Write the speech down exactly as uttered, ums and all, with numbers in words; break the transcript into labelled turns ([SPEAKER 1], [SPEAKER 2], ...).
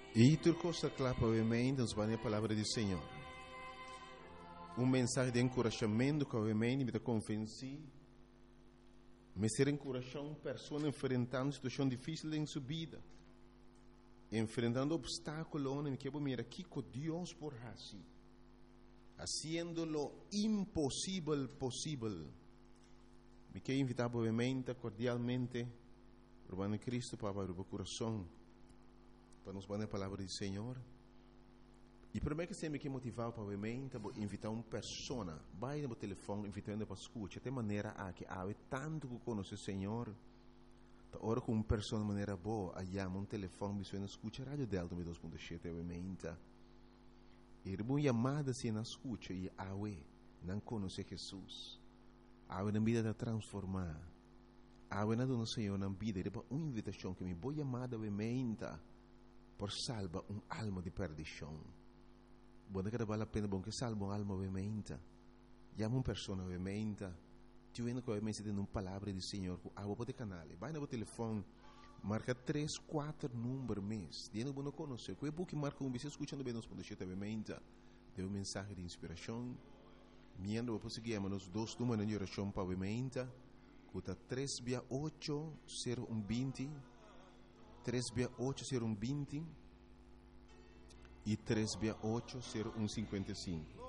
[SPEAKER 1] E turcosa clapa ovviamente nos a palavra do Senhor. Um mensagem de encorajamento que ovviamente me convenci, me ser encorajando pessoas enfrentando situação difícil em sua vida, enfrentando obstáculos, me quero mirar aqui com Deus por assim, haciendo lo impossível possível. Me quero invitar obviamente, cordialmente, Urbano Cristo para abrir o coração, para nos dar a palavra do Senhor. E primeiro que sempre que motivar para obviamente, invitar uma pessoa, vai no telefone, invitando para escutar, de maneira a que há tanto que conhece o Senhor, ora com uma pessoa de maneira boa, aí um telefone, você escuta a rádio Delta dois ponto sete, obviamente. E uma chamada se não escuta e há não conhece Jesus. Há uma vida de transformar. Há uma dona Senhor na vida, e uma invitação que me boa chamada obviamente por salvar uma alma de perdição. Buona che vale la pena bom che salva un'alma ovviamente. Chiama una persona ovviamente. Ti viene che ovviamente dando una palavra di Signore. Ah, vuoi poter canale. Vai nel telefono. Marca tre quattro numeri mes. Diene buono conoscere. Quei buchi marca un bisogno ascoltando bene nos potete ovviamente. Deu un messaggio di ispirazione. Miendo poi seguiamo nos dos numeri di orazione pa ovviamente. Cuta tre via otto zero uno venti. tre via otto zero uno venti. E três via oito zero um cinquenta e cinco.